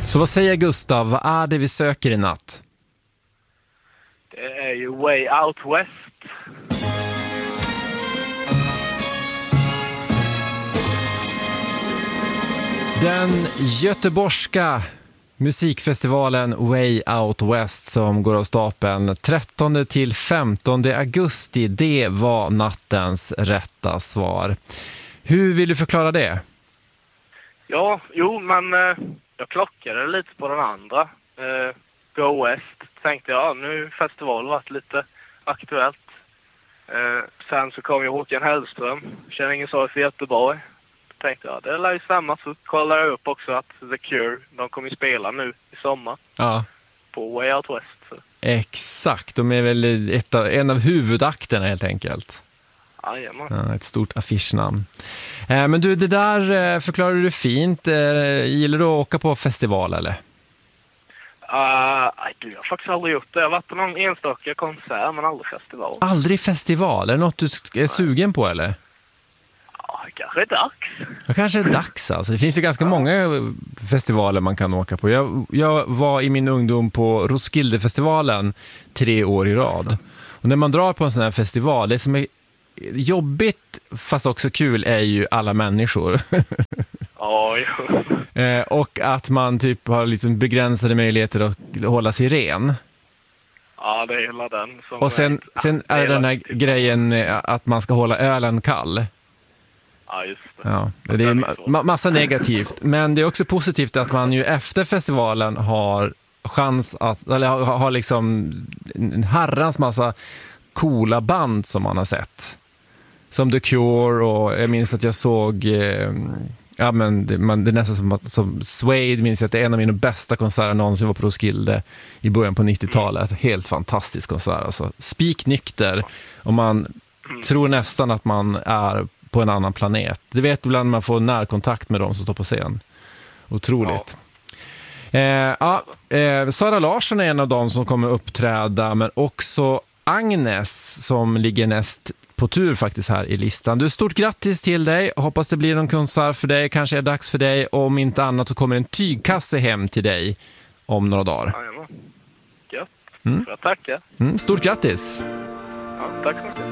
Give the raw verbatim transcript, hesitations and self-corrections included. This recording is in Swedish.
Så vad säger Gustav? Vad är det vi söker i natt? Det är ju Way Out West. Den göteborgska musikfestivalen Way Out West som går av stapeln trettonde till femtonde augusti, det var nattens rätta svar. Hur vill du förklara det? Ja, jo, men eh, jag klockade lite på den andra. Eh, Go West. Tänkte jag, nu festival varit lite aktuellt. Eh, sen så kom ju Håkan Hellström. Känner ingen sorg för Göteborg. Tänkte jag, det lär ju stämma. Så kollade jag upp också att The Cure, de kommer ju spela nu i sommar. Ja. På Way Out West. Så. Exakt, de är väl ett av, en av huvudakterna helt enkelt. Jajamän. Ja, ett stort affischnamn. Eh, men du, det där eh, förklarar du fint. Eh, gillar du att åka på festival eller? Uh, jag har faktiskt aldrig gjort det. Jag har varit på någon enstaka konsert men aldrig festival. Aldrig festival? Är det något du är sugen på eller? Ja, det kanske är dags. Det kanske är dags alltså. Det finns ju ganska många festivaler man kan åka på. Jag, jag var i min ungdom på Roskildefestivalen tre år i rad. Och när man drar på en sån här festival, det som är jobbigt fast också kul är ju alla människor. Ja, jo. eh, och att man typ har lite begränsade möjligheter att hålla sig ren. Ja, det är hela den. Som och sen, är, sen är det den här grejen att man ska hålla ölen kall. Ja, just det. Ja, det är ma- massa negativt. Men det är också positivt att man ju efter festivalen har chans att, eller har, har liksom en herrans massa coola band som man har sett. Som The Cure, och jag minns att jag såg eh, ja men det, man, det är nästan som, som Suede, minns jag att det är en av mina bästa konserter någonsin var på Roskilde i början på nittiotalet. Helt fantastisk konsert alltså. Spiknykter, och man tror nästan att man är på en annan planet. Det vet ibland man får närkontakt med dem som står på scen. Otroligt. Ja. Eh, ja, eh, Sara Larsson är en av dem som kommer uppträda, men också Agnes som ligger näst på tur faktiskt här i listan. Du, stort grattis till dig. Hoppas det blir någon konsert för dig. Kanske är det dags för dig. Och om inte annat så kommer en tygkasse hem till dig om några dagar. Ja, gött. Mm. Får jag tacka. Mm, stort grattis. Ja, tack så mycket.